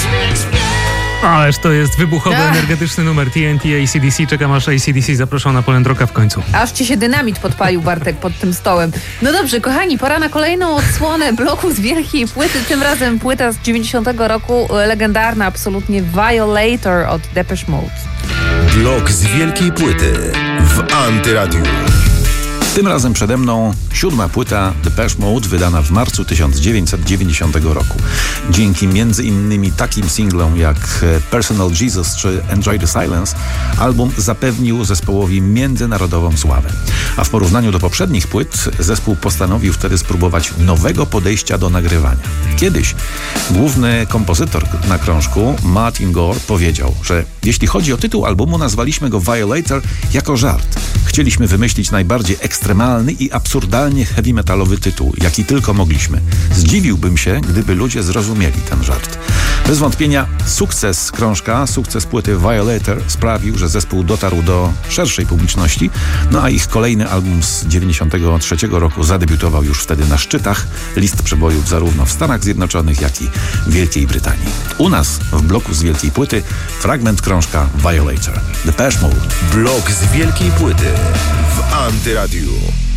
Ależ to jest wybuchowy, energetyczny numer TNT AC/DC. Czekam, aż AC/DC zaproszą na Poland Rocka w końcu. Aż ci się dynamit podpalił, Bartek, pod tym stołem. No dobrze, kochani, pora na kolejną odsłonę bloku z wielkiej płyty. Tym razem płyta z 90 roku, legendarna absolutnie, Violator od Depeche Mode. Blok z wielkiej płyty w Antyradiu. Tym razem przede mną 7. płyta Depeche Mode, wydana w marcu 1990 roku. Dzięki m.in. takim singlom jak Personal Jesus czy Enjoy the Silence, album zapewnił zespołowi międzynarodową sławę. A w porównaniu do poprzednich płyt zespół postanowił wtedy spróbować nowego podejścia do nagrywania. Kiedyś główny kompozytor na krążku, Martin Gore, powiedział, że jeśli chodzi o tytuł albumu, nazwaliśmy go Violator jako żart. Chcieliśmy wymyślić najbardziej ekstremalny i absurdalnie heavy metalowy tytuł, jaki tylko mogliśmy. Zdziwiłbym się, gdyby ludzie zrozumieli ten żart. Bez wątpienia sukces krążka, sukces płyty Violator sprawił, że zespół dotarł do szerszej publiczności, no a ich kolejny album z 93 roku zadebiutował już wtedy na szczytach list przebojów zarówno w Stanach Zjednoczonych, jak i Wielkiej Brytanii. U nas w bloku z wielkiej płyty fragment krążka Violator. Depeche Mode. Blok z wielkiej płyty w Antyradiu.